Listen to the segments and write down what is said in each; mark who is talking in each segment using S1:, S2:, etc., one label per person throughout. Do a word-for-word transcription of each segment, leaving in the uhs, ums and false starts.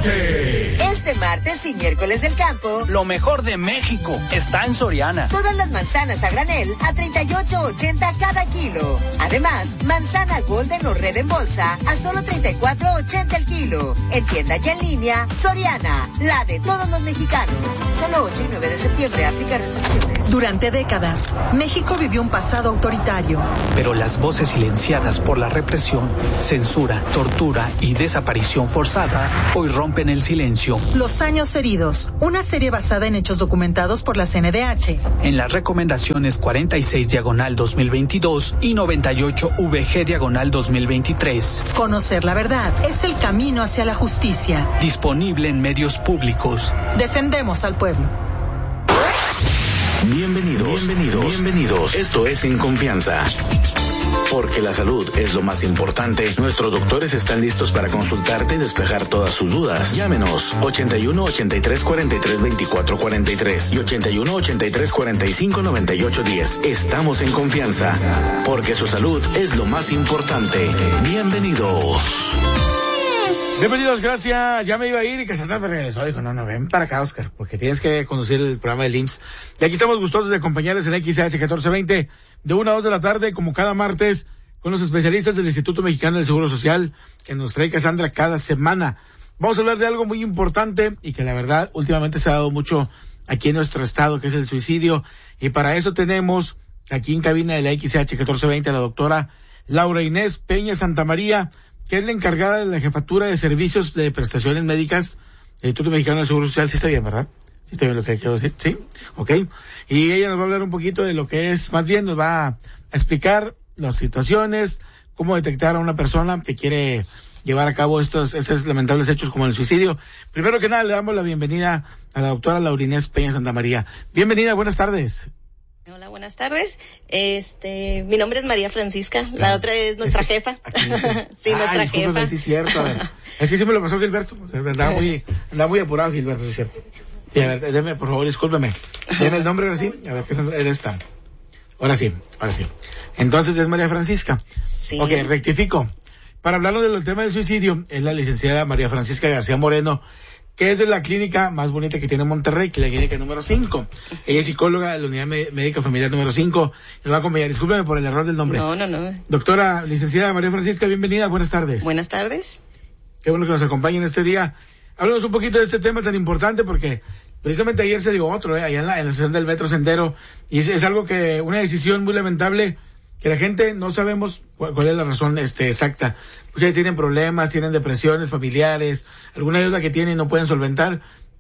S1: norte.
S2: Este martes y miércoles del campo,
S3: lo mejor de México está en Soriana.
S2: Todas las manzanas a granel a treinta y ocho ochenta cada kilo. Además, manzana Golden o Red en bolsa a solo treinta y cuatro ochenta el kilo. En tienda y en línea, Soriana, la de todos los mexicanos. Solo ocho y nueve de septiembre, aplica restricciones.
S4: Durante décadas, México vivió un pasado autoritario.
S5: Pero las voces silenciadas por la represión, censura, tortura y desaparición forzada hoy rompen el silencio.
S4: Los años heridos, una serie basada en hechos documentados por la C N D H.
S5: En las recomendaciones cuarenta y seis diagonal dos mil veintidós y noventa y ocho V G diagonal dos mil veintitrés.
S4: Conocer la verdad es el camino hacia la justicia.
S5: Disponible en medios públicos.
S4: Defendemos al pueblo.
S1: Bienvenidos, bienvenidos, bienvenidos. Esto es En Confianza. Porque la salud es lo más importante, nuestros doctores están listos para consultarte y despejar todas sus dudas. Llámenos ochenta y uno, ochenta y tres, cuarenta y tres, veinticuatro, cuarenta y tres y ochenta y uno, ochenta y tres, cuarenta y cinco, noventa y ocho, diez. Estamos en confianza, porque su salud es lo más importante. Bienvenidos.
S6: Bienvenidos, gracias. Ya me iba a ir y Cassandra me regresó. Dijo, no, no, ven para acá, Oscar, porque tienes que conducir el programa del I M S S. Y aquí estamos gustosos de acompañarles en X H catorce veinte, de una a dos de la tarde, como cada martes, con los especialistas del Instituto Mexicano del Seguro Social, que nos trae Cassandra cada semana. Vamos a hablar de algo muy importante y que la verdad últimamente se ha dado mucho aquí en nuestro estado, que es el suicidio. Y para eso tenemos aquí en cabina de la X H catorce veinte a la doctora Laura Inés Peña Santamaría, que es la encargada de la Jefatura de Servicios de Prestaciones Médicas del Instituto Mexicano del Seguro Social. Sí está bien, ¿verdad? Sí está bien lo que quiero decir, ¿sí? Ok. Y ella nos va a hablar un poquito de lo que es, más bien nos va a explicar las situaciones, cómo detectar a una persona que quiere llevar a cabo estos, estos lamentables hechos como el suicidio. Primero que nada, le damos la bienvenida a la doctora Laura Inés Peña Santamaría. Bienvenida, buenas tardes.
S7: Hola, buenas tardes. Este, mi nombre es María Francisca, la ah, otra es nuestra es que, jefa. Sí, ah, nuestra jefa.
S6: Sí, es cierto. A ver. Es que sí me lo pasó Gilberto, o sea, andaba muy, andaba muy apurado Gilberto, es cierto. Sí, a ver, déme, por favor, discúlpeme. Deme el nombre ahora sí, a ver, ¿qué es esta? Ahora sí, ahora sí. Entonces es María Francisca.
S7: Sí.
S6: Ok, rectifico. Para hablarlo del tema del suicidio, es la licenciada María Francisca García Moreno, que es de la clínica más bonita que tiene Monterrey, que es la clínica número cinco. Ella es psicóloga de la Unidad Médica Familiar número cinco. Nos va a acompañar. Discúlpeme por el error del nombre.
S7: No, no, no.
S6: Doctora, licenciada María Francisca, bienvenida. Buenas tardes.
S7: Buenas tardes.
S6: Qué bueno que nos acompañen este día. Háblanos un poquito de este tema tan importante, porque precisamente ayer se dio otro, ¿eh? Allá en la, en la sesión del Metro Sendero. Y es, es algo que, una decisión muy lamentable, que la gente no sabemos cuál, cuál es la razón este exacta. Muchos tienen problemas, tienen depresiones familiares, alguna deuda que tienen y no pueden solventar,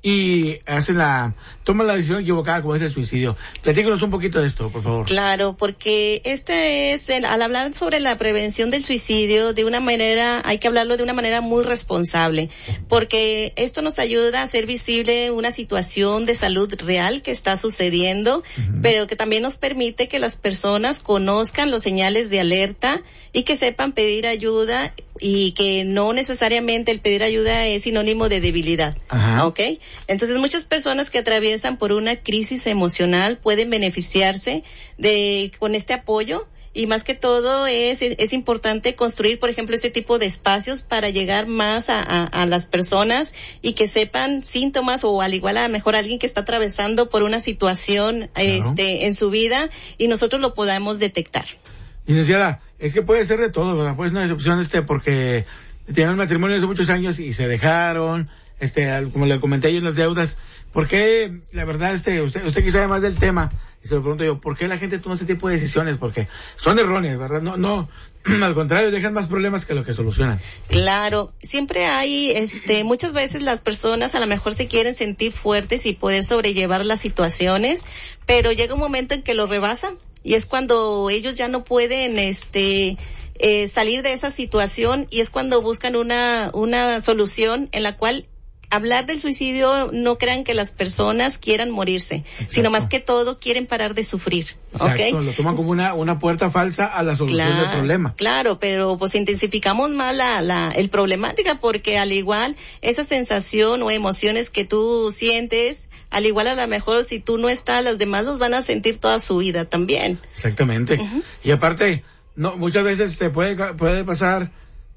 S6: y hacen la, toman la decisión equivocada, como es el suicidio. Platícanos un poquito de esto, por favor.
S7: Claro, porque este es, el, al hablar sobre la prevención del suicidio, de una manera, hay que hablarlo de una manera muy responsable, porque esto nos ayuda a hacer visible una situación de salud real que está sucediendo, uh-huh. pero que también nos permite que las personas conozcan los señales de alerta y que sepan pedir ayuda, y que no necesariamente el pedir ayuda es sinónimo de debilidad. Ajá. ¿Ok? Entonces muchas personas que atraviesan por una crisis emocional pueden beneficiarse de con este apoyo, y más que todo es es importante construir, por ejemplo, este tipo de espacios para llegar más a, a, a las personas y que sepan síntomas, o al igual a mejor alguien que está atravesando por una situación claro. este en su vida, y nosotros lo podamos detectar.
S6: Licenciada, es que puede ser de todo, ¿verdad? Pues no es opción este porque tenían matrimonio hace muchos años y se dejaron, este, como le comenté yo en las deudas. ¿Por qué, la verdad, este, usted, usted que sabe más del tema, y se lo pregunto yo, ¿por qué la gente toma ese tipo de decisiones? Porque son erróneas, ¿verdad? No, no, al contrario, dejan más problemas que lo que solucionan.
S7: Claro, siempre hay, este, muchas veces las personas a lo mejor se quieren sentir fuertes y poder sobrellevar las situaciones, pero llega un momento en que lo rebasan. Y es cuando ellos ya no pueden, este, eh, salir de esa situación, y es cuando buscan una, una solución en la cual hablar del suicidio, no crean que las personas quieran morirse, Exacto. sino más que todo quieren parar de sufrir.
S6: Exacto,
S7: ¿okay?
S6: Lo toman como una, una puerta falsa a la solución
S7: claro,
S6: del problema.
S7: Claro, pero pues intensificamos más la, la, el problemática, porque al igual esa sensación o emociones que tú sientes, al igual a lo mejor si tú no estás, los demás los van a sentir toda su vida también.
S6: Exactamente. Uh-huh. Y aparte, no, muchas veces te puede, puede pasar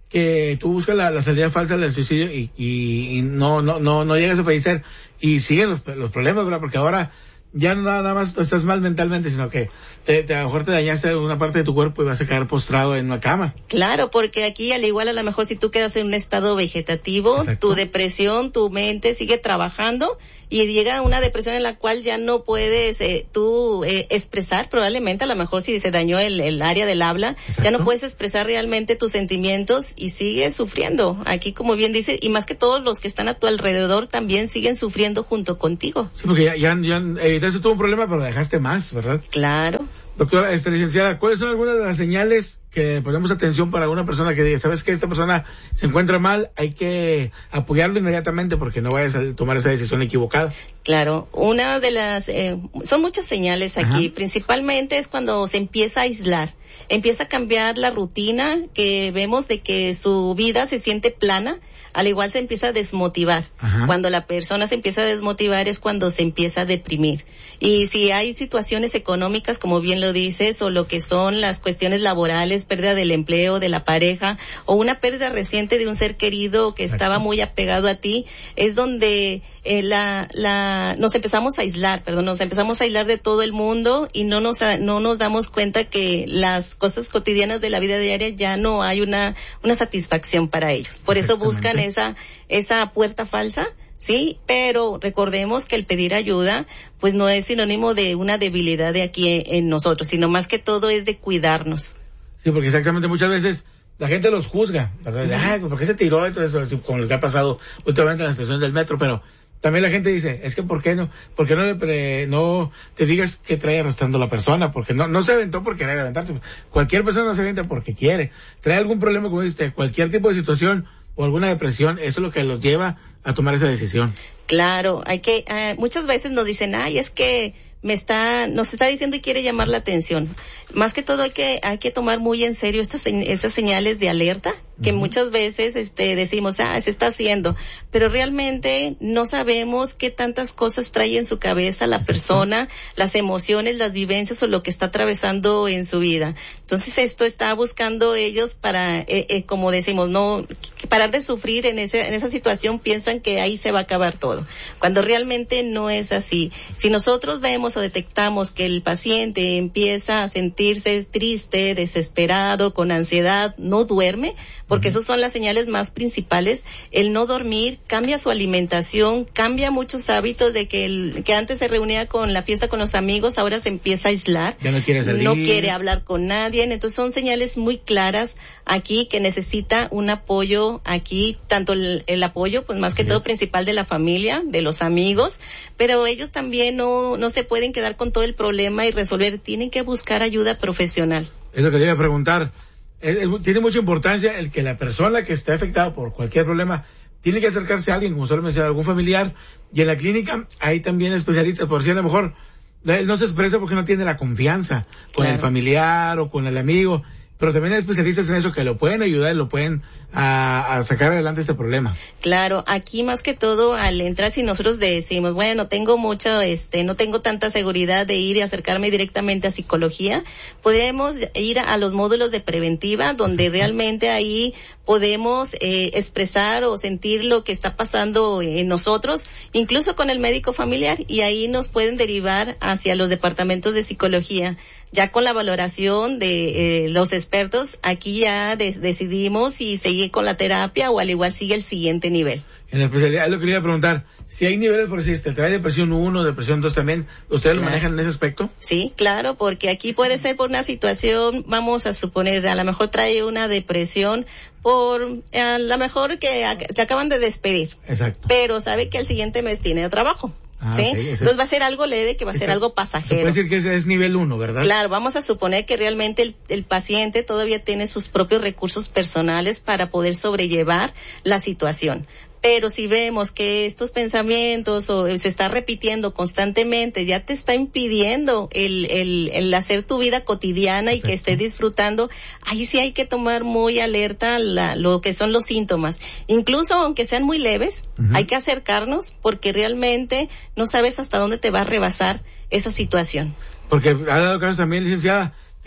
S6: que tú buscas la, la salida falsa del suicidio y, y, y no, no, no, no llegas a fallecer y siguen los, los problemas, ¿verdad? Porque ahora ya no nada más estás mal mentalmente, sino que te, te, a lo mejor te dañaste una parte de tu cuerpo y vas a quedar postrado en una cama.
S7: Claro, porque aquí al igual a lo mejor si tú quedas en un estado vegetativo, Exacto. tu depresión, tu mente sigue trabajando y llega una depresión en la cual ya no puedes eh, tú eh, expresar, probablemente a lo mejor si se dañó el, el área del habla, Exacto. ya no puedes expresar realmente tus sentimientos y sigues sufriendo. Aquí como bien dice, y más que todos los que están a tu alrededor también siguen sufriendo junto contigo.
S6: Sí, porque ya, ya, ya evitaste tuvo un problema, pero dejaste más, ¿verdad?
S7: Claro.
S6: Doctora, este, licenciada, ¿cuáles son algunas de las señales que ponemos atención para una persona que diga, sabes que esta persona se encuentra mal, hay que apoyarlo inmediatamente porque no vayas a tomar esa decisión equivocada?
S7: Claro, una de las, eh, son muchas señales aquí,
S6: Ajá.
S7: principalmente es cuando se empieza a aislar, empieza a cambiar la rutina, que vemos de que su vida se siente plana, al igual se empieza a desmotivar. Ajá. Cuando la persona se empieza a desmotivar es cuando se empieza a deprimir. Y si hay situaciones económicas, como bien lo dices, o lo que son las cuestiones laborales, pérdida del empleo, de la pareja, o una pérdida reciente de un ser querido que estaba muy apegado a ti, es donde eh, la, la, nos empezamos a aislar, perdón, nos empezamos a aislar de todo el mundo y no nos, no nos damos cuenta que las cosas cotidianas de la vida diaria ya no hay una, una satisfacción para ellos. Por eso buscan esa, esa puerta falsa. Sí, pero recordemos que el pedir ayuda, pues no es sinónimo de una debilidad de aquí en nosotros, sino más que todo es de cuidarnos.
S6: Sí, porque exactamente muchas veces la gente los juzga, ¿verdad? Uh-huh. Ay, ¿por qué se tiró? Entonces, con lo que ha pasado últimamente en las estaciones del metro, pero también la gente dice, es que ¿por qué no? ¿Por qué no, le pre, no te digas qué trae arrastrando la persona? Porque no, no se aventó por querer aventarse. Cualquier persona no se aventa porque quiere. Trae algún problema, como dijiste, cualquier tipo de situación o alguna depresión, eso es lo que los lleva a tomar esa decisión.
S7: Claro, hay que, eh, muchas veces nos dicen, ay, es que me está, nos está diciendo y quiere llamar la atención. Más que todo hay que, hay que tomar muy en serio estas, estas señales de alerta, que uh-huh. muchas veces, este, decimos, ah, se está haciendo, pero realmente no sabemos qué tantas cosas trae en su cabeza la persona, las emociones, las vivencias o lo que está atravesando en su vida. Entonces esto está buscando ellos para, eh, eh, como decimos, no, parar de sufrir en ese, en esa situación, piensan que ahí se va a acabar todo, cuando realmente no es así. Si nosotros vemos o detectamos que el paciente empieza a sentirse triste, desesperado, con ansiedad, no duerme, porque uh-huh. esas son las señales más principales, el no dormir, cambia su alimentación, cambia muchos hábitos de que el, que antes se reunía con la fiesta con los amigos, ahora se empieza a aislar,
S6: ya no quiere salir,
S7: no quiere hablar con nadie, entonces son señales muy claras aquí que necesita un apoyo aquí, tanto el, el apoyo, pues más que yes. todo principal de la familia, de los amigos, pero ellos también no, no se pueden pueden quedar con todo el problema y resolver, tienen que buscar ayuda profesional.
S6: Es lo que le iba a preguntar. Es, es, tiene mucha importancia el que la persona que esté afectada por cualquier problema tiene que acercarse a alguien, como suele mencionar, algún familiar, y en la clínica hay también especialistas, por si a lo mejor él no se expresa porque no tiene la confianza con claro. el familiar o con el amigo, pero también hay especialistas en eso que lo pueden ayudar y lo pueden a, a sacar adelante este problema.
S7: Claro, aquí más que todo al entrar, si nosotros decimos, bueno, tengo mucho, este, no tengo tanta seguridad de ir y acercarme directamente a psicología, podemos ir a los módulos de preventiva, donde Exacto. realmente ahí podemos eh, expresar o sentir lo que está pasando en nosotros, incluso con el médico familiar, y ahí nos pueden derivar hacia los departamentos de psicología. Ya con la valoración de eh, los expertos, aquí ya de- decidimos si seguir con la terapia o al igual sigue el siguiente nivel.
S6: En la especialidad, es lo que le iba a preguntar, si hay niveles, por si te trae depresión uno, depresión dos también, ¿ustedes claro. lo manejan en ese aspecto?
S7: Sí, claro, porque aquí puede ser por una situación, vamos a suponer, a lo mejor trae una depresión por, a lo mejor que te acaban de despedir.
S6: Exacto.
S7: Pero sabe que el siguiente mes tiene trabajo.
S6: Ah,
S7: ¿sí?
S6: Okay,
S7: Entonces va a ser algo leve, que va a ser algo pasajero.
S6: Se puede decir que ese es nivel uno, ¿verdad?
S7: Claro, vamos a suponer que realmente el, el paciente todavía tiene sus propios recursos personales para poder sobrellevar la situación. Pero si vemos que estos pensamientos o se está repitiendo constantemente, ya te está impidiendo el, el, el hacer tu vida cotidiana Exacto. y que estés disfrutando, ahí sí hay que tomar muy alerta la, lo que son los síntomas. Incluso aunque sean muy leves, uh-huh. hay que acercarnos porque realmente no sabes hasta dónde te va a rebasar esa situación.
S6: Porque ha dado casos también, licenciada,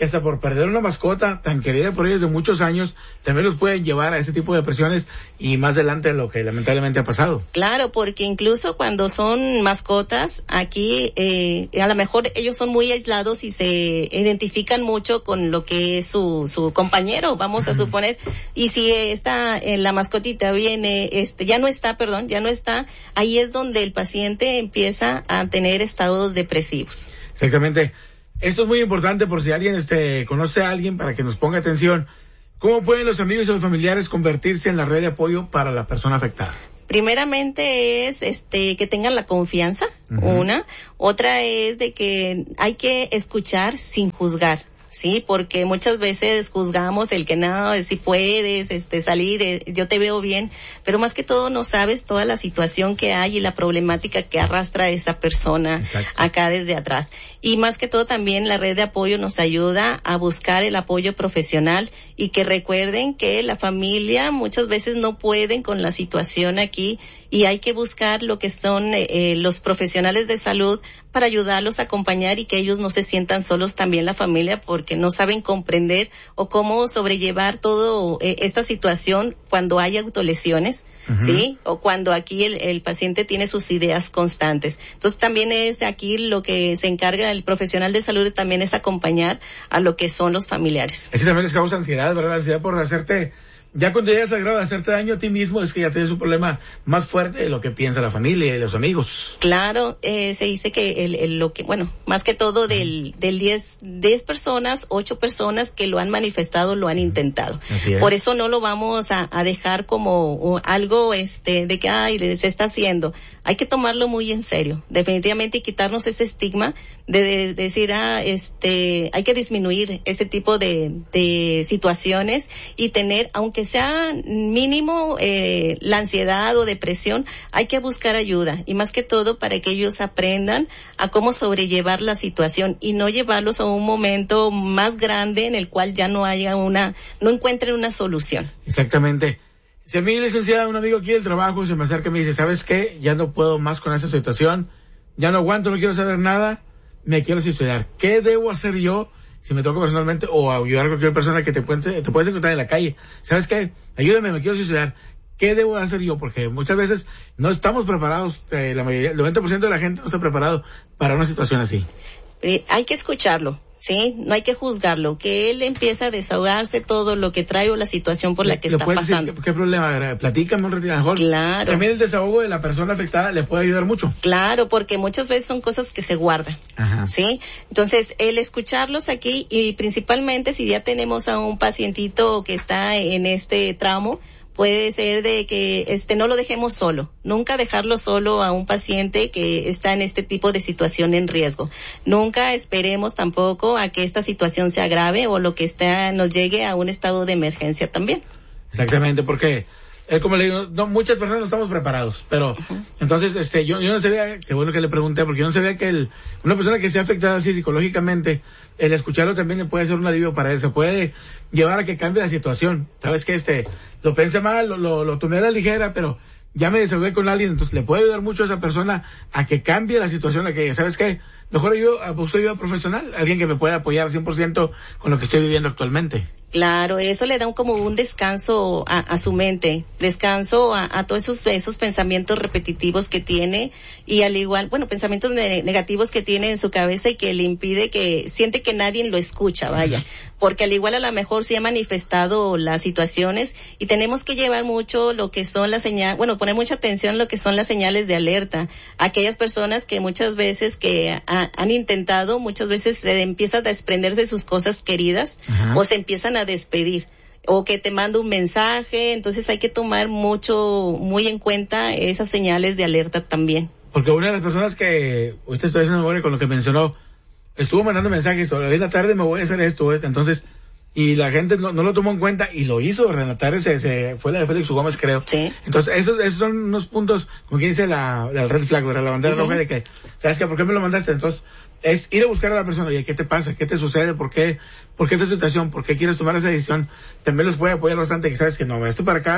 S6: que hasta por perder una mascota tan querida por ellos de muchos años, también los pueden llevar a ese tipo de depresiones y más adelante de lo que lamentablemente ha pasado.
S7: Claro, porque incluso cuando son mascotas, aquí eh, a lo mejor ellos son muy aislados y se identifican mucho con lo que es su, su compañero, vamos a suponer, y si esta, eh, la mascotita viene, este, ya no está, perdón, ya no está, ahí es donde el paciente empieza a tener estados depresivos.
S6: Exactamente. Esto es muy importante por si alguien este, conoce a alguien para que nos ponga atención. ¿Cómo pueden los amigos y los familiares convertirse en la red de apoyo para la persona afectada?
S7: Primeramente es este que tengan la confianza, uh-huh. una. Otra es de que hay que escuchar sin juzgar. Sí, porque muchas veces juzgamos el que no, si puedes este salir, eh, yo te veo bien, pero más que todo no sabes toda la situación que hay y la problemática que arrastra esa persona. Exacto. Acá desde atrás. Y más que todo también la red de apoyo nos ayuda a buscar el apoyo profesional y que recuerden que la familia muchas veces no pueden con la situación aquí y hay que buscar lo que son eh, los profesionales de salud para ayudarlos a acompañar y que ellos no se sientan solos también la familia porque no saben comprender o cómo sobrellevar todo eh, esta situación cuando hay autolesiones, uh-huh. ¿sí? O cuando aquí el, el paciente tiene sus ideas constantes. Entonces también es aquí lo que se encarga el profesional de salud también es acompañar a lo que son los familiares.
S6: Es que también les causa ansiedad, ¿verdad? Ansiedad por hacerte... Ya cuando llegas al grado de hacerte daño a ti mismo es que ya tienes un problema más fuerte de lo que piensa la familia y los amigos.
S7: Claro, eh, se dice que el, el, lo que, bueno, más que todo del, del diez, diez personas, ocho personas que lo han manifestado, lo han intentado. Así es. Por eso no lo vamos a, a dejar como algo, este, de que, ay, se está haciendo. Hay que tomarlo muy en serio, definitivamente, y quitarnos ese estigma de, de, de decir, ah, este, hay que disminuir ese tipo de, de situaciones y tener, aunque sea mínimo eh, la ansiedad o depresión, hay que buscar ayuda y más que todo para que ellos aprendan a cómo sobrellevar la situación y no llevarlos a un momento más grande en el cual ya no haya una, no encuentren una solución.
S6: Exactamente. Si a mí, licenciada, un amigo aquí del trabajo se me acerca y me dice, ¿sabes qué? Ya no puedo más con esa situación, ya no aguanto, no quiero saber nada, me quiero suicidar. ¿Qué debo hacer yo? Si me toca personalmente o ayudar a cualquier persona que te, puede, te puedes encontrar en la calle. ¿Sabes qué? Ayúdame, me quiero suicidar. ¿Qué debo hacer yo? Porque muchas veces no estamos preparados, eh, la mayoría, el noventa por ciento de la gente no está preparado para una situación así.
S7: Eh, hay que escucharlo, ¿sí? No hay que juzgarlo, que él empieza a desahogarse todo lo que trae o la situación por la que está pasando.
S6: Decir, ¿qué, ¿Qué problema? Platícame un ratito mejor.
S7: Claro.
S6: También el desahogo de la persona afectada le puede ayudar mucho.
S7: Claro, porque muchas veces son cosas que se guardan. Ajá. ¿Sí? Entonces, el escucharlos aquí y principalmente si ya tenemos a un pacientito que está en este tramo, puede ser de que este no lo dejemos solo, nunca dejarlo solo a un paciente que está en este tipo de situación en riesgo. Nunca esperemos tampoco a que esta situación se agrave o lo que está nos llegue a un estado de emergencia también.
S6: Exactamente, porque eh, como le digo, no, muchas personas no estamos preparados, pero uh-huh. entonces este yo, yo no sabía, qué bueno que le pregunté, porque yo no sabía que el, una persona que sea afectada así psicológicamente, el escucharlo también le puede ser un alivio para él, se puede llevar a que cambie la situación. Sabes que este, lo pensé mal, lo, lo, lo tomé a la ligera, pero ya me desahogué con alguien, entonces le puede ayudar mucho a esa persona a que cambie la situación, a que, ¿sabes qué? Mejor yo busco ayuda profesional, alguien que me pueda apoyar cien por ciento con lo que estoy viviendo actualmente.
S7: Claro, eso le da un, como un descanso a, a su mente, descanso a, a todos esos, esos pensamientos repetitivos que tiene y al igual, bueno, pensamientos ne- negativos que tiene en su cabeza y que le impide que, siente que nadie lo escucha, vaya, porque al igual a lo mejor sí ha manifestado las situaciones y tenemos que llevar mucho lo que son las señales, bueno, poner mucha atención en lo que son las señales de alerta, aquellas personas que muchas veces que ha, han intentado, muchas veces se empiezan a desprender de sus cosas queridas. Ajá. O se empiezan a despedir o que te manda un mensaje, entonces hay que tomar mucho, muy en cuenta esas señales de alerta también.
S6: Porque una de las personas que, ahorita estoy haciendo memoria con lo que mencionó, estuvo mandando mensajes, hoy en la tarde me voy a hacer esto, entonces, y la gente no, no lo tomó en cuenta y lo hizo, en la tarde se, se fue la de Félix Gómez, creo.
S7: Sí.
S6: Entonces, esos, esos son unos puntos, como quien dice la, la red flag, ¿verdad? La bandera uh-huh. roja de que, ¿sabes qué? ¿Por qué me lo mandaste? Entonces, es ir a buscar a la persona, oye, ¿qué te pasa? ¿Qué te sucede? ¿Por qué? ¿Por qué esta situación? ¿Por qué quieres tomar esa decisión? También los puede apoyar bastante, que sabes que no, estoy para acá,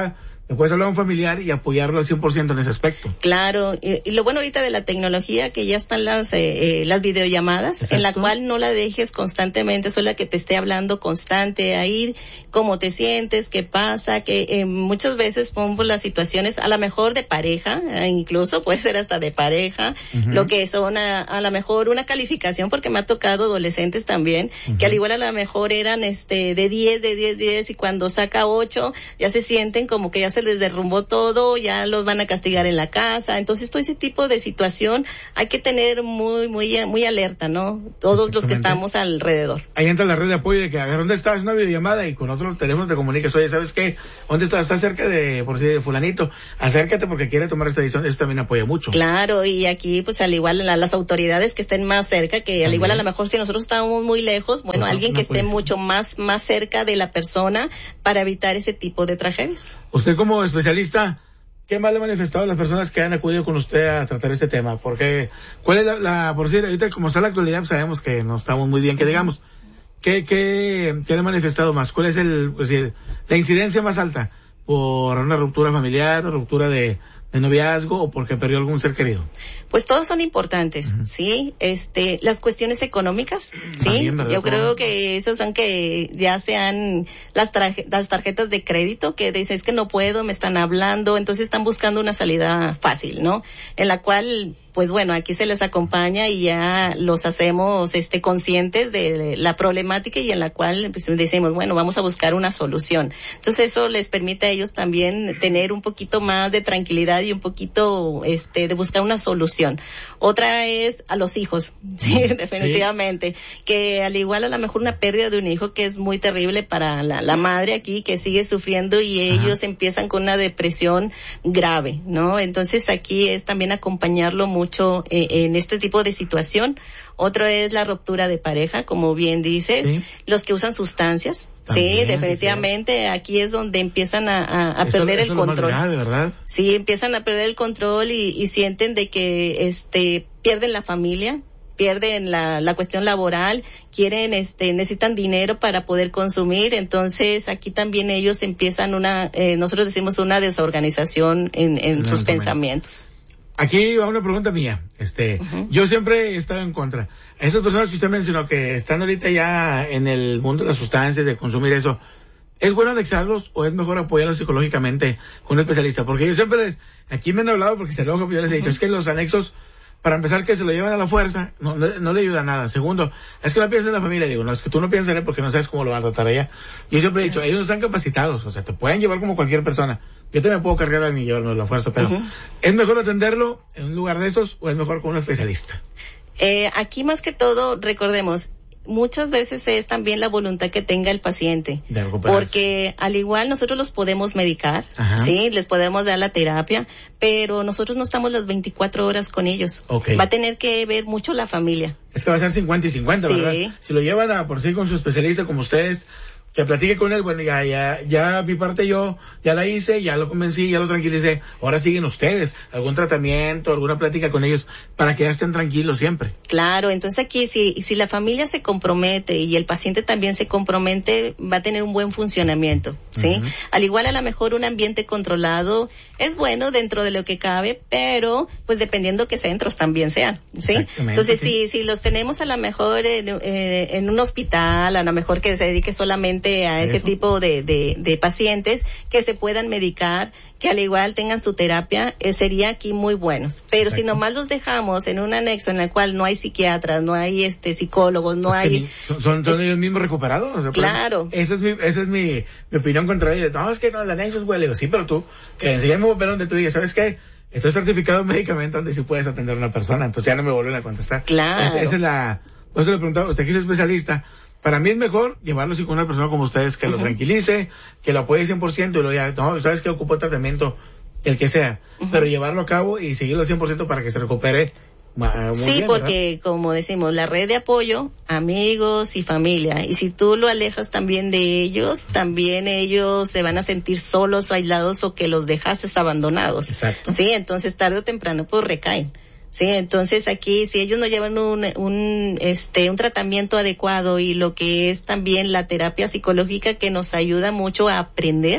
S6: le puedes hablar a un familiar y apoyarlo al cien por ciento en ese aspecto.
S7: Claro, y, y lo bueno ahorita de la tecnología, que ya están las eh, eh, las videollamadas, exacto, en la cual no la dejes constantemente, solo que te esté hablando constante ahí, cómo te sientes, qué pasa, que eh, muchas veces pongo las situaciones, a lo mejor de pareja, eh, incluso puede ser hasta de pareja, uh-huh. lo que son a, a lo mejor una calificación, porque me ha tocado adolescentes también, uh-huh. que al igual a lo mejor eran este de diez, de diez, diez, y cuando saca ocho, ya se sienten como que ya se les derrumbó todo, ya los van a castigar en la casa. Entonces todo ese tipo de situación hay que tener muy muy muy alerta, ¿no? Todos los que estamos alrededor.
S6: Ahí entra la red de apoyo de que, a ver, ¿dónde estás? Una videollamada y con otro teléfono te comunicas, oye, ¿sabes qué? ¿Dónde estás? ¿Estás cerca de, por si de fulanito? Acércate porque quiere tomar esta decisión. Eso también apoya mucho.
S7: Claro, y aquí pues al igual la, las autoridades que estén más cerca, que también. Al igual a lo mejor si nosotros estamos muy lejos, bueno, alguien que esté mucho más más cerca de la persona para evitar ese tipo de tragedias.
S6: Usted como especialista, ¿qué más le ha manifestado a las personas que han acudido con usted a tratar este tema? Porque, ¿cuál es la, la por decir, ahorita como está la actualidad, pues sabemos que no estamos muy bien, que digamos, ¿qué, qué, qué le ha manifestado más? ¿Cuál es el, pues, la incidencia más alta? ¿Por una ruptura familiar, ruptura de, de noviazgo o porque perdió algún ser querido?
S7: Pues todos son importantes, uh-huh. ¿sí? Este, las cuestiones económicas, ¿sí? También, yo creo que esos son que ya sean las, traje, las tarjetas de crédito que dicen es que no puedo, me están hablando, entonces están buscando una salida fácil, ¿no? En la cual, pues bueno, aquí se les acompaña y ya los hacemos este conscientes de la problemática y en la cual pues, decimos, bueno, vamos a buscar una solución. Entonces eso les permite a ellos también tener un poquito más de tranquilidad y un poquito este de buscar una solución. Otra es a los hijos, sí, definitivamente, sí. Que al igual a lo mejor una pérdida de un hijo que es muy terrible para la, la madre aquí que sigue sufriendo y ellos Ajá. empiezan con una depresión grave, ¿no? Entonces aquí es también acompañarlo mucho eh, en este tipo de situación. Otro es la ruptura de pareja, como bien dices, sí. Los que usan sustancias, también, sí, definitivamente, sí. Aquí es donde empiezan a, a, a eso, perder eso el control. Más grave, ¿verdad? Sí, empiezan a perder el control y, y sienten de que este pierden la familia, pierden la, la cuestión laboral, quieren, este, necesitan dinero para poder consumir, entonces aquí también ellos empiezan una, eh, nosotros decimos una desorganización en, en no, sus no, pensamientos.
S6: Aquí va una pregunta mía. Este, uh-huh. Yo siempre he estado en contra. A esas personas que usted mencionó que están ahorita ya en el mundo de las sustancias, de consumir eso, ¿es bueno anexarlos o es mejor apoyarlos psicológicamente con un especialista? Porque yo siempre les, aquí me han hablado porque se lo yo les he dicho, uh-huh. es que los anexos, para empezar, que se lo llevan a la fuerza, no, no, no le ayuda a nada. Segundo, es que no piensas en la familia. Digo, no, es que tú no piensas en él porque no sabes cómo lo van a tratar allá. Yo siempre he dicho, ellos no están capacitados, o sea, te pueden llevar como cualquier persona. Yo también puedo cargar a mí y llevarme a la fuerza, pero uh-huh. ¿es mejor atenderlo en un lugar de esos o es mejor con un especialista?
S7: Eh, aquí más que todo, recordemos, muchas veces es también la voluntad que tenga el paciente, porque al igual nosotros los podemos medicar, Ajá. sí, les podemos dar la terapia, pero nosotros no estamos las veinticuatro horas con ellos. Okay. Va a tener que ver mucho la familia.
S6: Es que va a ser cincuenta y cincuenta, sí. ¿verdad? Si lo llevan a por sí con su especialista como ustedes, que platique con él, bueno, ya, ya, ya mi parte yo, ya la hice, ya lo convencí, ya lo tranquilicé, ahora siguen ustedes, algún tratamiento, alguna plática con ellos, para que ya estén tranquilos siempre.
S7: Claro, entonces aquí si, si la familia se compromete y el paciente también se compromete, va a tener un buen funcionamiento, ¿sí? Uh-huh. Al igual a lo mejor un ambiente controlado es bueno dentro de lo que cabe, pero pues dependiendo qué centros también sean, ¿sí? Entonces sí. si, si los tenemos a lo mejor en, eh, en un hospital, a lo mejor que se dedique solamente a ese Eso. tipo de, de, de pacientes que se puedan medicar, que al igual tengan su terapia, eh, sería aquí muy buenos. Pero Exacto. si nomás los dejamos en un anexo en el cual no hay psiquiatras, no hay este psicólogos, no
S6: pues
S7: hay...
S6: Ni, ¿Son, son, son es, ellos mismos recuperados? O sea,
S7: claro.
S6: Esa es mi, esa es mi, mi opinión contra ellos. No, es que no, el anexo es huele. Sí, pero tú, que enseñame un papel donde tú digas, ¿sabes qué? Estoy certificado médicamente donde sí puedes atender a una persona. Entonces ya no me vuelven a contestar.
S7: Claro.
S6: Es, esa es la... Por eso le preguntaba, usted que es especialista, para mí es mejor llevarlo así con una persona como ustedes que uh-huh. lo tranquilice, que lo apoye cien por ciento y lo ya, no, sabes que ocupa tratamiento, el que sea, uh-huh. pero llevarlo a cabo y seguirlo al cien por ciento para que se recupere. Muy
S7: sí,
S6: bien,
S7: porque
S6: ¿verdad?
S7: Como decimos, la red de apoyo, amigos y familia, y si tú lo alejas también de ellos, también ellos se van a sentir solos o aislados o que los dejaste abandonados.
S6: Exacto.
S7: Sí, entonces tarde o temprano pues recaen. Sí, entonces aquí si ellos no llevan un, un, este, un tratamiento adecuado y lo que es también la terapia psicológica que nos ayuda mucho a aprender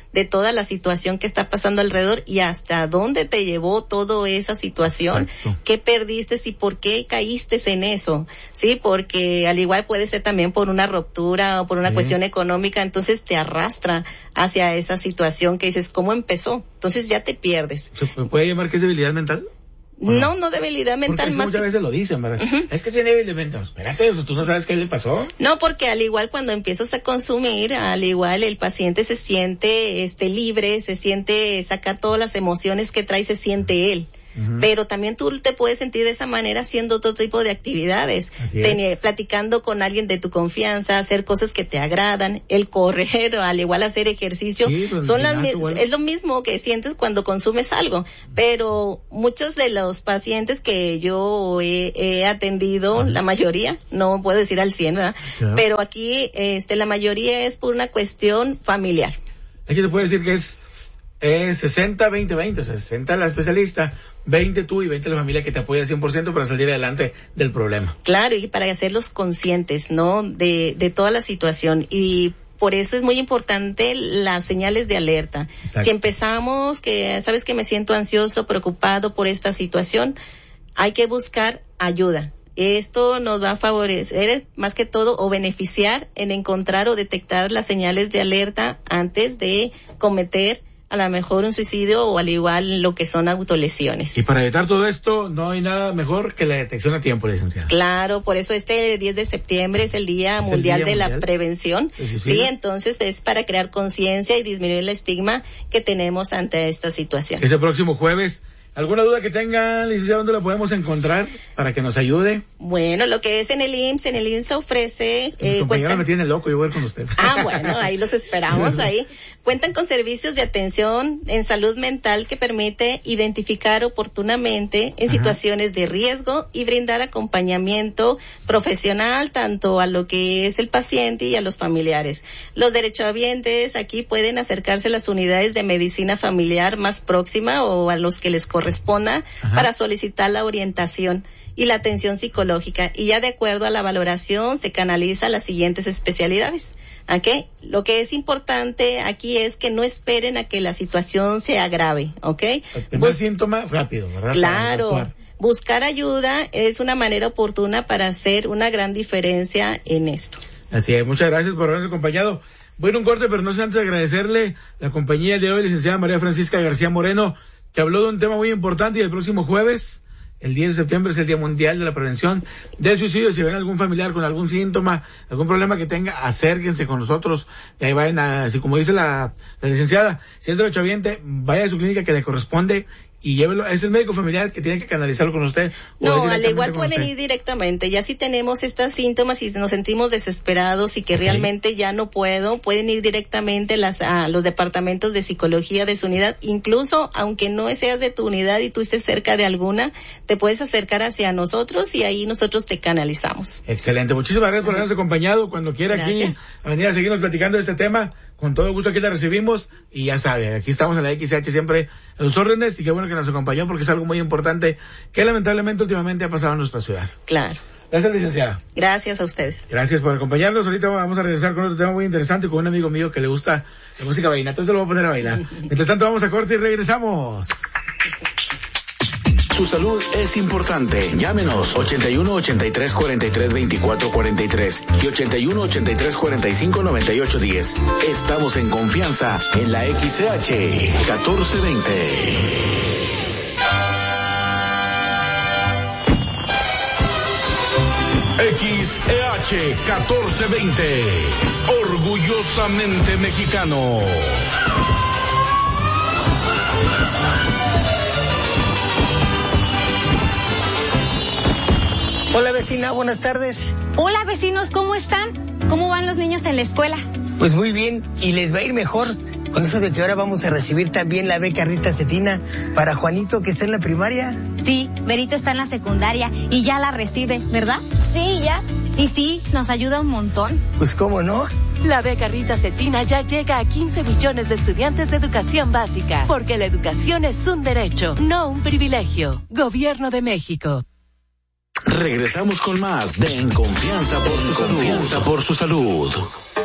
S7: de toda la situación que está pasando alrededor y hasta dónde te llevó toda esa situación, exacto, qué perdiste y por qué caíste en eso, sí, porque al igual puede ser también por una ruptura o por una sí. cuestión económica, entonces te arrastra hacia esa situación que dices, ¿cómo empezó? Entonces ya te pierdes.
S6: ¿Se puede llamar que es debilidad mental?
S7: No, no, no debilidad mental.
S6: Porque
S7: más
S6: muchas
S7: que...
S6: veces lo dicen, ¿verdad? Uh-huh. Es que tiene debilidad mental. Espérate, tú no sabes qué le pasó.
S7: No, porque al igual cuando empiezas a consumir, al igual el paciente se siente este libre, se siente sacar todas las emociones que trae, se siente él. Uh-huh. Pero también tú te puedes sentir de esa manera haciendo otro tipo de actividades, Ten, platicando con alguien de tu confianza, hacer cosas que te agradan, el correr, al igual hacer ejercicio, sí, pues, son las, bueno. es lo mismo que sientes cuando consumes algo, pero muchos de los pacientes que yo he, he atendido, uh-huh. la mayoría, no puedo decir al cien, ¿verdad? Claro. Pero aquí este la mayoría es por una cuestión familiar.
S6: Es que te puedo decir que es Es sesenta, veinte, veinte, o sea, sesenta la especialista, veinte tú y veinte la familia que te apoya al cien por ciento para salir adelante del problema.
S7: Claro, y para hacerlos conscientes, ¿no? De, de toda la situación. Y por eso es muy importante las señales de alerta. Exacto. Si empezamos que, sabes que me siento ansioso, preocupado por esta situación, hay que buscar ayuda. Esto nos va a favorecer más que todo o beneficiar en encontrar o detectar las señales de alerta antes de cometer a lo mejor un suicidio o al igual lo que son autolesiones.
S6: Y para evitar todo esto, no hay nada mejor que la detección a tiempo, licenciada.
S7: Claro, por eso este diez de septiembre es el Día
S6: ¿Es
S7: Mundial
S6: el día
S7: de
S6: mundial?
S7: la Prevención.
S6: Sí,
S7: sí, entonces es para crear conciencia y disminuir el estigma que tenemos ante esta situación.
S6: Ese próximo jueves, ¿alguna duda que tengan, licenciada, dónde la podemos encontrar para que nos ayude?
S7: Bueno, lo que es en el I M S S, en el I M S S ofrece...
S6: Mi
S7: eh,
S6: compañera
S7: cuentan...
S6: me tiene loco, yo voy a ir con usted.
S7: Ah, bueno, ahí los esperamos, ahí. Cuentan con servicios de atención en salud mental que permite identificar oportunamente en Ajá. situaciones de riesgo y brindar acompañamiento profesional tanto a lo que es el paciente y a los familiares. Los derechohabientes aquí pueden acercarse a las unidades de medicina familiar más próxima o a los que les corresponda Ajá. para solicitar la orientación y la atención psicológica, y ya de acuerdo a la valoración se canaliza las siguientes especialidades. ¿Ok? Lo que es importante aquí es que no esperen a que la situación se agrave, ¿ok?
S6: El primer Bus- síntoma rápido, ¿verdad?
S7: Claro. Buscar ayuda es una manera oportuna para hacer una gran diferencia en esto.
S6: Así es, muchas gracias por habernos acompañado. Voy a ir a un corte, pero no sé antes de agradecerle la compañía de hoy, licenciada María Francisca García Moreno, que habló de un tema muy importante, y el próximo jueves, el diez de septiembre, es el Día Mundial de la Prevención del Suicidio. Si ven algún familiar con algún síntoma, algún problema que tenga, acérquense con nosotros, y ahí vayan a, así como dice la, la licenciada, si es derechohabiente, vaya a su clínica que le corresponde y llévelo. Es el médico familiar que tiene que canalizarlo con usted.
S7: No, al igual pueden ir directamente. Ya si tenemos estos síntomas y nos sentimos desesperados y que okay. realmente ya no puedo, pueden ir directamente las, a los departamentos de psicología de su unidad. Incluso, aunque no seas de tu unidad y tú estés cerca de alguna, te puedes acercar hacia nosotros y ahí nosotros te canalizamos.
S6: Excelente. Muchísimas gracias por habernos acompañado. Cuando quiera
S7: gracias.
S6: Aquí a venir a seguirnos platicando de este tema, con todo gusto aquí la recibimos, y ya sabe, aquí estamos en la X H siempre a sus órdenes, y qué bueno que nos acompañó porque es algo muy importante que lamentablemente últimamente ha pasado en nuestra ciudad.
S7: Claro.
S6: Gracias, licenciada.
S7: Gracias a ustedes.
S6: Gracias por acompañarnos. Ahorita vamos a regresar con otro tema muy interesante con un amigo mío que le gusta la música vallenata. Entonces lo voy a poner a bailar. Mientras tanto vamos a corte y regresamos.
S1: Su salud es importante. Llámenos ochenta y uno, ochenta y tres, cuarenta y tres, veinticuatro, cuarenta y tres y ochenta y uno, ochenta y tres, cuarenta y cinco, noventa y ocho, diez. Estamos en confianza en la X C H catorce veinte. X E H catorce veinte. Orgullosamente mexicano.
S8: Hola vecina, buenas tardes.
S9: Hola vecinos, ¿cómo están? ¿Cómo van los niños en la escuela?
S8: Pues muy bien, y les va a ir mejor con eso de que ahora vamos a recibir también la beca Rita Cetina para Juanito, que está en la primaria.
S9: Sí, Berito está en la secundaria y ya la recibe, ¿verdad?
S10: Sí, ya.
S9: Y sí, nos ayuda un montón.
S8: Pues cómo no.
S11: La beca Rita Cetina ya llega a quince millones de estudiantes de educación básica, porque la educación es un derecho, no un privilegio. Gobierno de México.
S1: Regresamos con más de En Confianza por su Confianza por su salud.